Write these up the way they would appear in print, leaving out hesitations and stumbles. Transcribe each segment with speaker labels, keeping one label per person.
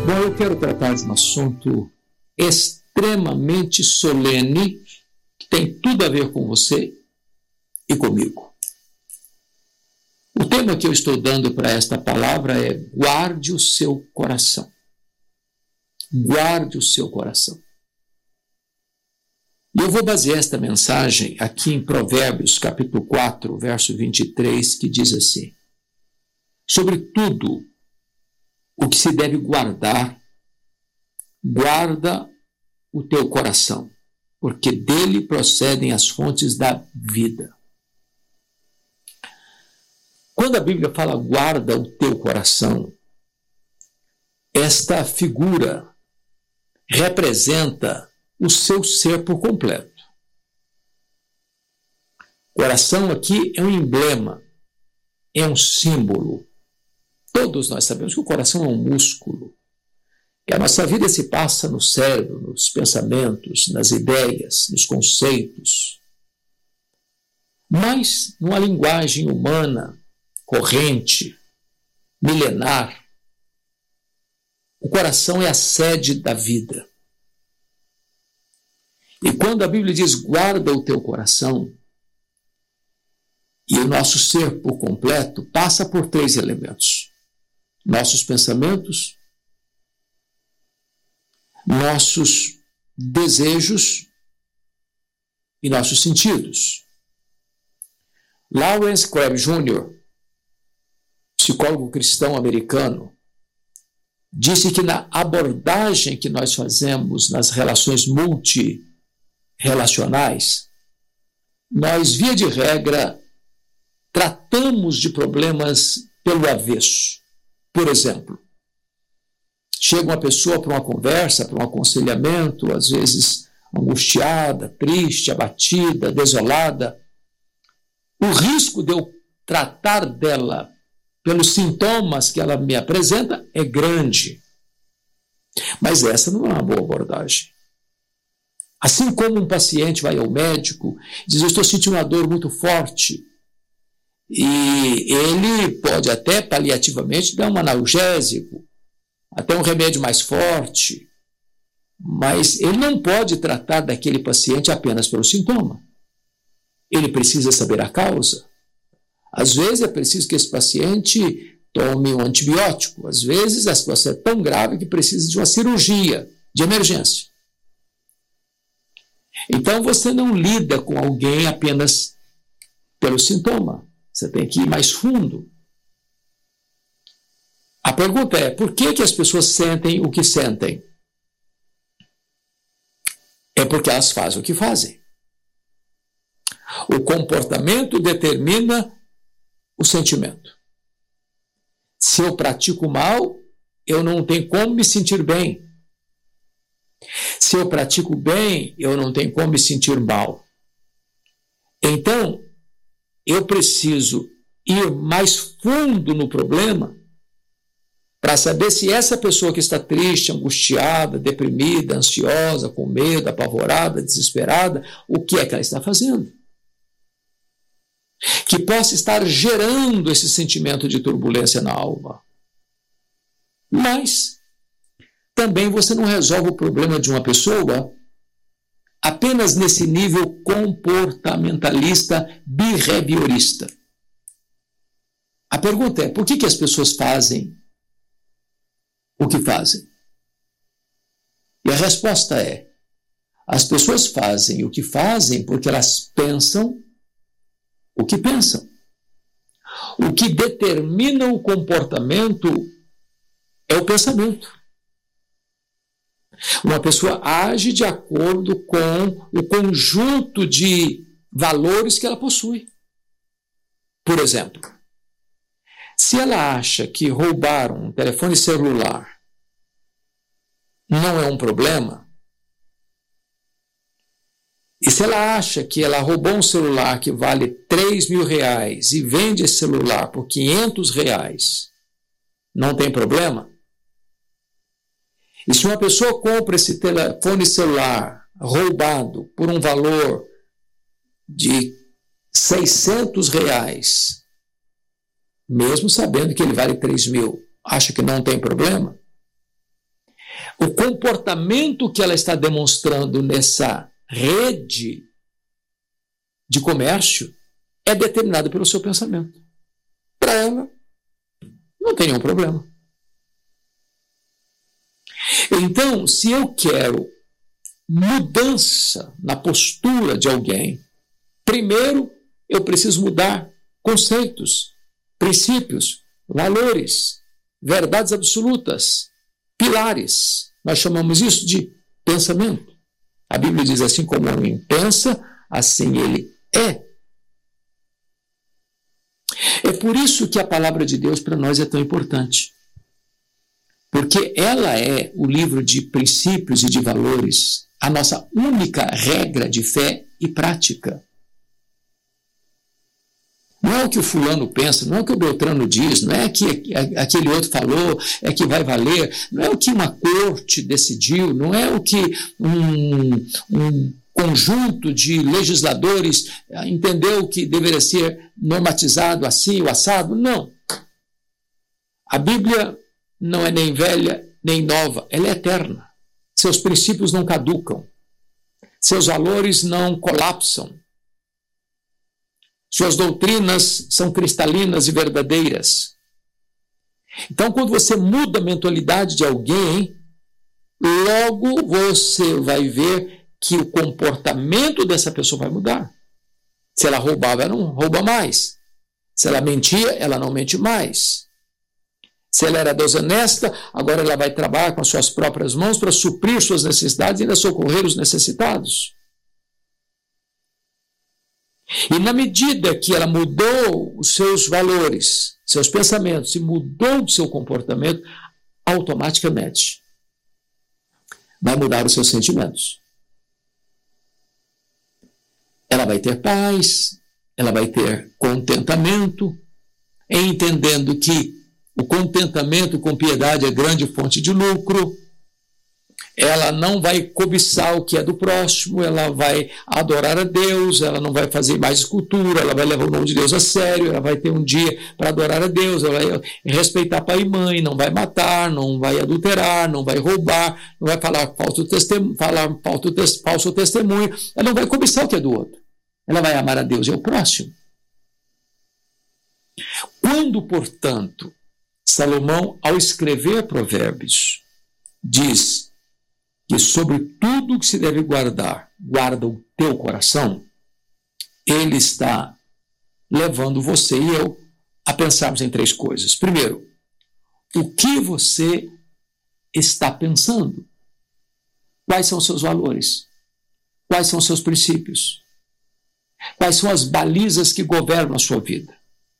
Speaker 1: Bom, eu quero tratar de um assunto extremamente solene, que tem tudo a ver com você e comigo. O tema que eu estou dando para esta palavra é: guarde o seu coração. Guarde o seu coração. E eu vou basear esta mensagem aqui em Provérbios, capítulo 4, verso 23, que diz assim: sobre tudo o que se deve guardar, guarda o teu coração, porque dele procedem as fontes da vida. Quando a Bíblia fala guarda o teu coração, esta figura representa o seu ser por completo. Coração aqui é um emblema, é um símbolo. Todos nós sabemos que o coração é um músculo, que a nossa vida se passa no cérebro, nos pensamentos, nas ideias, nos conceitos. Mas, numa linguagem humana, corrente, milenar, o coração é a sede da vida. E quando a Bíblia diz guarda o teu coração, e o nosso ser por completo passa por três elementos: nossos pensamentos, nossos desejos e nossos sentidos. Lawrence Crabb Jr., psicólogo cristão americano, disse que na abordagem que nós fazemos nas relações multirrelacionais, nós, via de regra, tratamos de problemas pelo avesso. Por exemplo, chega uma pessoa para uma conversa, para um aconselhamento, às vezes angustiada, triste, abatida, desolada. O risco de eu tratar dela pelos sintomas que ela me apresenta é grande. Mas essa não é uma boa abordagem. Assim como um paciente vai ao médico e diz: eu estou sentindo uma dor muito forte, e ele pode até paliativamente dar um analgésico, até um remédio mais forte, mas ele não pode tratar daquele paciente apenas pelo sintoma. Ele precisa saber a causa. Às vezes é preciso que esse paciente tome um antibiótico, às vezes a situação é tão grave que precisa de uma cirurgia de emergência. Então você não lida com alguém apenas pelo sintoma. Você tem que ir mais fundo. A pergunta é: por que as pessoas sentem o que sentem? É porque elas fazem o que fazem. O comportamento determina o sentimento. Se eu pratico mal, eu não tenho como me sentir bem. Se eu pratico bem, eu não tenho como me sentir mal. Então, eu preciso ir mais fundo no problema para saber se essa pessoa que está triste, angustiada, deprimida, ansiosa, com medo, apavorada, desesperada, o que é que ela está fazendo? Que possa estar gerando esse sentimento de turbulência na alma. Mas também você não resolve o problema de uma pessoa apenas nesse nível comportamentalista behaviorista. A pergunta é: por que as pessoas fazem o que fazem? E a resposta é: as pessoas fazem o que fazem porque elas pensam o que pensam. O que determina o comportamento é o pensamento. Uma pessoa age de acordo com o conjunto de valores que ela possui. Por exemplo, se ela acha que roubar um telefone celular não é um problema, e se ela acha que ela roubou um celular que vale R$3.000 e vende esse celular por R$500, não tem problema? E se uma pessoa compra esse telefone celular roubado por um valor de R$600, mesmo sabendo que ele vale 3 mil, acha que não tem problema? o comportamento que ela está demonstrando nessa rede de comércio é determinado pelo seu pensamento. Para ela, não tem nenhum problema. Então, se eu quero mudança na postura de alguém, primeiro eu preciso mudar conceitos, princípios, valores, verdades absolutas, pilares. Nós chamamos isso de pensamento. A Bíblia diz: assim como o homem pensa, assim ele é. É por isso que a palavra de Deus para nós é tão importante. Porque ela é o livro de princípios e de valores, a nossa única regra de fé e prática. Não é o que o fulano pensa, não é o que o Beltrano diz, não é o que aquele outro falou, é que vai valer, não é o que uma corte decidiu, não é o que um conjunto de legisladores entendeu que deveria ser normatizado assim, o assado. Não. A Bíblia não é nem velha, nem nova, ela é eterna. Seus princípios não caducam, seus valores não colapsam, suas doutrinas são cristalinas e verdadeiras. Então, quando você muda a mentalidade de alguém, logo você vai ver que o comportamento dessa pessoa vai mudar. Se ela roubava, ela não rouba mais. Se ela mentia, ela não mente mais. Se ela era desonesta, agora ela vai trabalhar com as suas próprias mãos para suprir suas necessidades e ainda socorrer os necessitados. E na medida que ela mudou os seus valores, seus pensamentos, e mudou o seu comportamento, automaticamente vai mudar os seus sentimentos. Ela vai ter paz, ela vai ter contentamento, entendendo que o contentamento com piedade é grande fonte de lucro. Ela não vai cobiçar o que é do próximo, ela vai adorar a Deus, ela não vai fazer mais escultura, ela vai levar o nome de Deus a sério, ela vai ter um dia para adorar a Deus, ela vai respeitar pai e mãe, não vai matar, não vai adulterar, não vai roubar, não vai falar falso testemunho, ela não vai cobiçar o que é do outro. Ela vai amar a Deus e ao próximo. Quando, portanto, Salomão, ao escrever Provérbios, diz que sobre tudo que se deve guardar, guarda o teu coração, ele está levando você e eu a pensarmos em três coisas. Primeiro, o que você está pensando? Quais são os seus valores? Quais são os seus princípios? Quais são as balizas que governam a sua vida?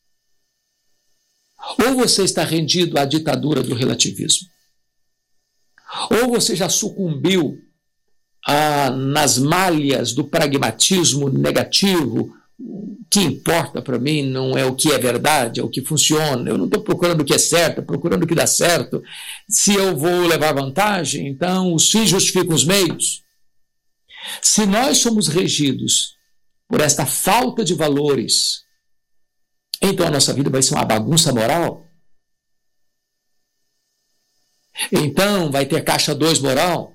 Speaker 1: Ou você está rendido à ditadura do relativismo, ou você já sucumbiu nas malhas do pragmatismo negativo. O que importa para mim não é o que é verdade, é o que funciona. Eu não estou procurando o que é certo, estou procurando o que dá certo. Se eu vou levar vantagem, então os fins justificam os meios. Se nós somos regidos por esta falta de valores, então a nossa vida vai ser uma bagunça moral. Então vai ter caixa 2 moral.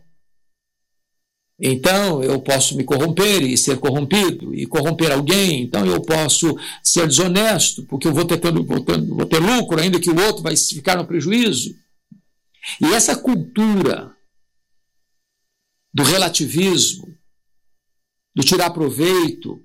Speaker 1: Então eu posso me corromper e ser corrompido, e corromper alguém. Então eu posso ser desonesto, porque eu vou ter lucro, ainda que o outro vai ficar no prejuízo. E essa cultura do relativismo, do tirar proveito,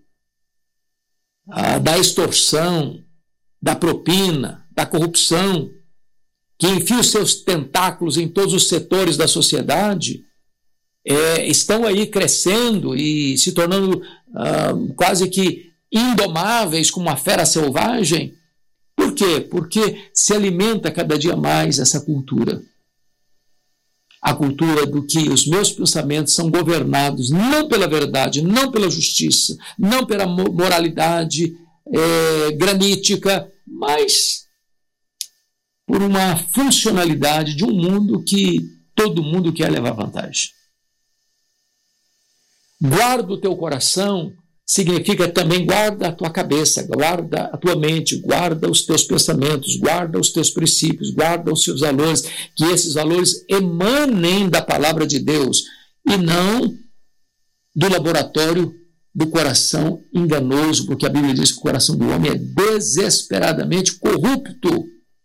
Speaker 1: da extorsão, da propina, da corrupção, que enfia os seus tentáculos em todos os setores da sociedade, estão aí crescendo e se tornando quase que indomáveis como uma fera selvagem. Por quê? Porque se alimenta cada dia mais essa cultura. A cultura do que os meus pensamentos são governados não pela verdade, não pela justiça, não pela moralidade granítica, mas por uma funcionalidade de um mundo que todo mundo quer levar vantagem. Guarda o teu coração significa também guarda a tua cabeça, guarda a tua mente, guarda os teus pensamentos, guarda os teus princípios, guarda os seus valores, que esses valores emanem da palavra de Deus e não do laboratório do coração enganoso, porque a Bíblia diz que o coração do homem é desesperadamente corrupto.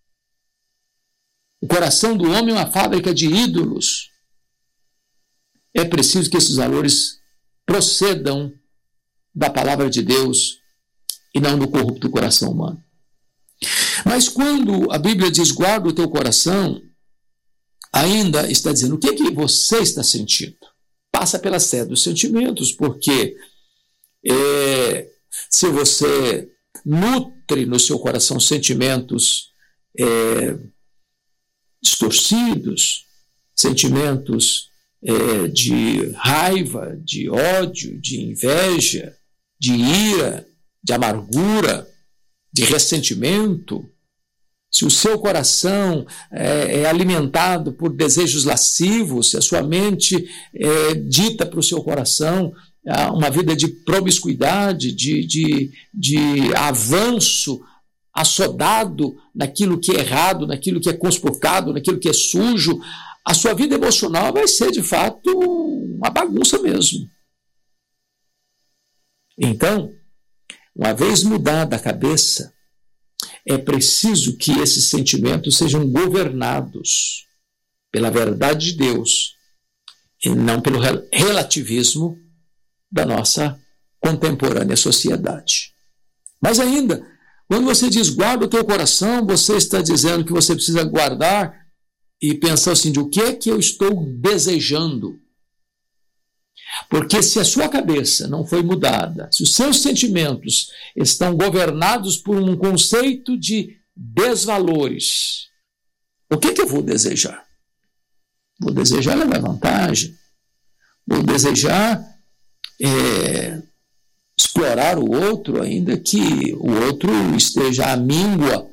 Speaker 1: O coração do homem é uma fábrica de ídolos. É preciso que esses valores procedam da palavra de Deus e não do corrupto coração humano. Mas quando a Bíblia diz guarda o teu coração, ainda está dizendo o que é que você está sentindo. Passa pela sede dos sentimentos, porque se você nutre no seu coração sentimentos distorcidos, sentimentos de raiva, de ódio, de inveja, de ira, de amargura, de ressentimento, se o seu coração é alimentado por desejos lascivos, se a sua mente dita para o seu coração uma vida de promiscuidade, de avanço assodado naquilo que é errado, naquilo que é conspurcado, naquilo que é sujo, a sua vida emocional vai ser, de fato, uma bagunça mesmo. Então, uma vez mudada a cabeça, é preciso que esses sentimentos sejam governados pela verdade de Deus e não pelo relativismo da nossa contemporânea sociedade. Mas ainda, quando você diz guarda o teu coração, você está dizendo que você precisa guardar e pensar assim, de o que é que eu estou desejando? Porque se a sua cabeça não foi mudada, se os seus sentimentos estão governados por um conceito de desvalores, o que é que eu vou desejar? Vou desejar levar vantagem, vou desejar explorar o outro, ainda que o outro esteja à míngua.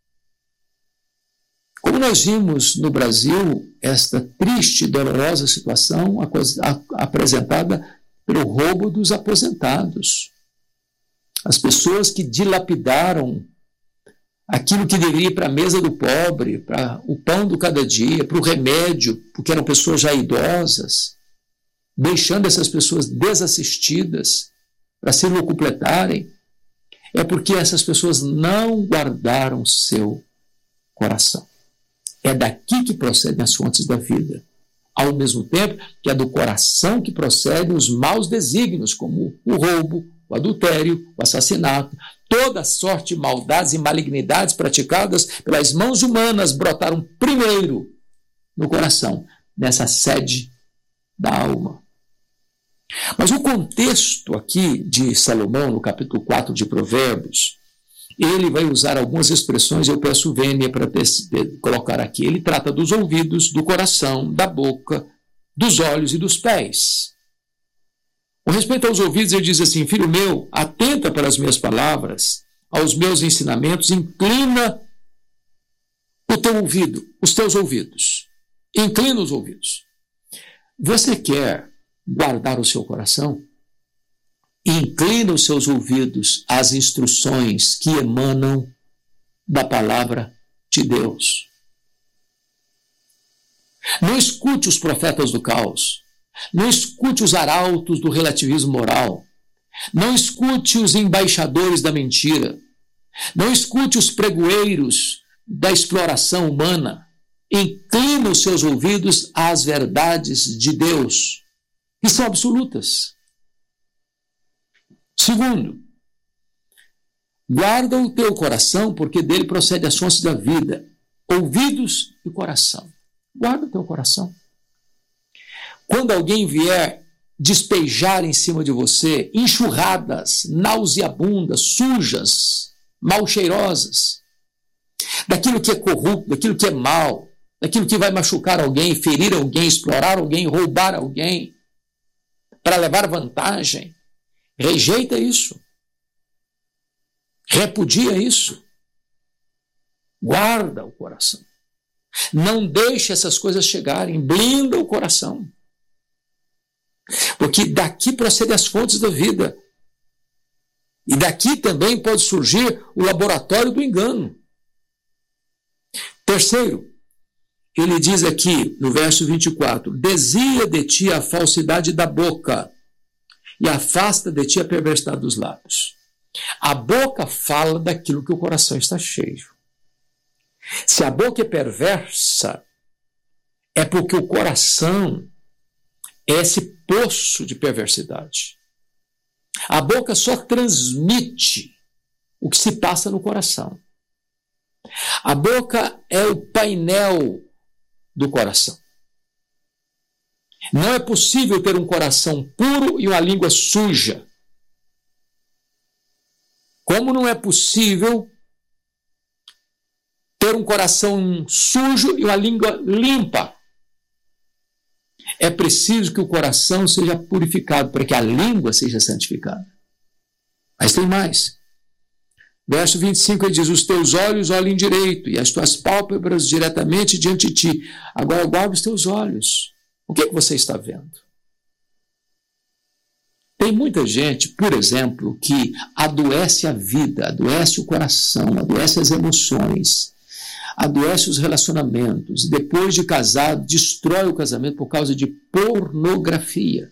Speaker 1: Como nós vimos no Brasil esta triste e dolorosa situação apresentada pelo roubo dos aposentados. As pessoas que dilapidaram aquilo que deveria ir para a mesa do pobre, para o pão do cada dia, para o remédio, porque eram pessoas já idosas, deixando essas pessoas desassistidas para se locupletarem, é porque essas pessoas não guardaram seu coração. É daqui que procedem as fontes da vida. Ao mesmo tempo que é do coração que procedem os maus desígnios, como o roubo, o adultério, o assassinato. Toda sorte de maldades e malignidades praticadas pelas mãos humanas brotaram primeiro no coração, nessa sede da alma. Mas o contexto aqui de Salomão, no capítulo 4 de Provérbios, ele vai usar algumas expressões, eu peço vênia para colocar aqui. Ele trata dos ouvidos, do coração, da boca, dos olhos e dos pés. Com respeito aos ouvidos, ele diz assim, filho meu, atenta para as minhas palavras, aos meus ensinamentos, inclina o teu ouvido, os teus ouvidos. Inclina os ouvidos. Você quer guardar o seu coração? Inclina os seus ouvidos às instruções que emanam da palavra de Deus. Não escute os profetas do caos. Não escute os arautos do relativismo moral. Não escute os embaixadores da mentira. Não escute os pregoeiros da exploração humana. Inclina os seus ouvidos às verdades de Deus, que são absolutas. Segundo, guarda o teu coração, porque dele procede as fontes da vida. Ouvidos e coração. Guarda o teu coração. Quando alguém vier despejar em cima de você enxurradas, nauseabundas, sujas, mal cheirosas, daquilo que é corrupto, daquilo que é mal, daquilo que vai machucar alguém, ferir alguém, explorar alguém, roubar alguém, para levar vantagem, rejeita isso. Repudia isso. Guarda o coração. Não deixe essas coisas chegarem. Blinda o coração. Porque daqui procedem as fontes da vida. E daqui também pode surgir o laboratório do engano. Terceiro, ele diz aqui no verso 24: desvia de ti a falsidade da boca e afasta de ti a perversidade dos lábios. A boca fala daquilo que o coração está cheio. Se a boca é perversa, é porque o coração é esse poço de perversidade. A boca só transmite o que se passa no coração. A boca é o painel do coração. Não é possível ter um coração puro e uma língua suja. Como não é possível ter um coração sujo e uma língua limpa? É preciso que o coração seja purificado para que a língua seja santificada. Mas tem mais. Verso 25, ele diz: os teus olhos olhem direito e as tuas pálpebras diretamente diante de ti. Agora guarda os teus olhos. O que você está vendo? Tem muita gente, por exemplo, que adoece a vida, adoece o coração, adoece as emoções, adoece os relacionamentos, e depois de casado, destrói o casamento por causa de pornografia.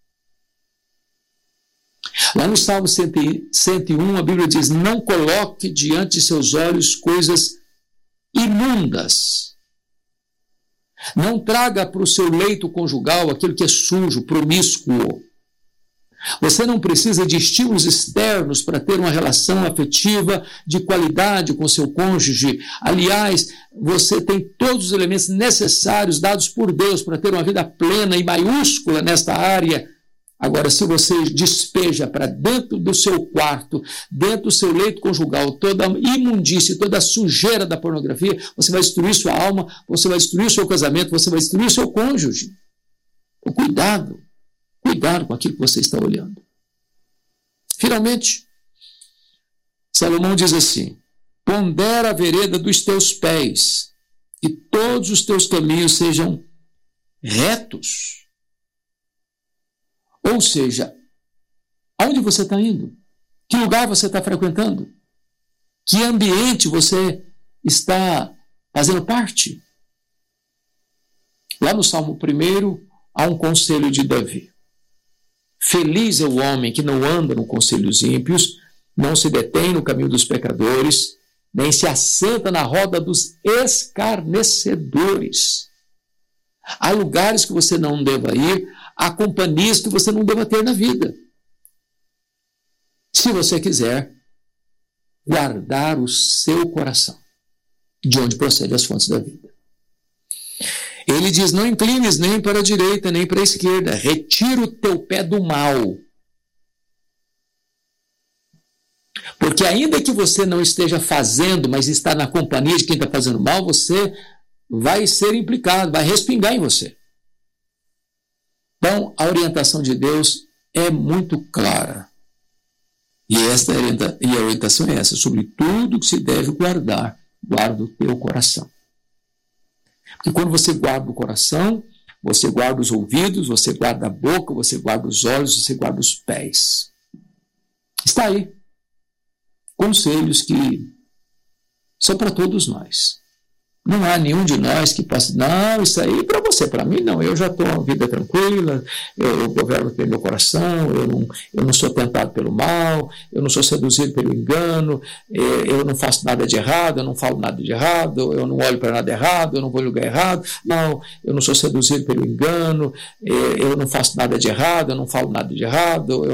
Speaker 1: Lá no Salmo 101, a Bíblia diz: não coloque diante de seus olhos coisas imundas. Não traga para o seu leito conjugal aquilo que é sujo, promíscuo. Você não precisa de estímulos externos para ter uma relação afetiva de qualidade com seu cônjuge. Aliás, você tem todos os elementos necessários dados por Deus para ter uma vida plena e maiúscula nesta área. Agora, se você despeja para dentro do seu quarto, dentro do seu leito conjugal, toda a imundície, toda a sujeira da pornografia, você vai destruir sua alma, você vai destruir o seu casamento, você vai destruir o seu cônjuge. Cuidado com aquilo que você está olhando. Finalmente, Salomão diz assim: pondera a vereda dos teus pés, e todos os teus caminhos sejam retos. Ou seja, aonde você está indo? Que lugar você está frequentando? Que ambiente você está fazendo parte? Lá no Salmo 1 há um conselho de Davi. Feliz é o homem que não anda no conselho dos ímpios, não se detém no caminho dos pecadores, nem se assenta na roda dos escarnecedores. Há lugares que você não deva ir, há companhias que você não deva ter na vida. Se você quiser guardar o seu coração, de onde procedem as fontes da vida. Ele diz: não inclines nem para a direita, nem para a esquerda. Retira o teu pé do mal. Porque ainda que você não esteja fazendo, mas está na companhia de quem está fazendo mal, você vai ser implicado, vai respingar em você. Então, a orientação de Deus é muito clara. E a orientação é essa: sobre tudo que se deve guardar, guarda o teu coração. Porque quando você guarda o coração, você guarda os ouvidos, você guarda a boca, você guarda os olhos, você guarda os pés. Está aí. Conselhos que são para todos nós. Não há nenhum de nós que possa, não, isso aí para você, para mim não, eu já estou uma vida tranquila, eu governo pelo meu coração, eu não sou tentado pelo mal, eu não sou seduzido pelo engano, eu não faço nada de errado, eu não falo nada de errado, eu não olho para nada errado, eu não vou em lugar errado, não, eu não sou seduzido pelo engano, eu não faço nada de errado, eu não falo nada de errado,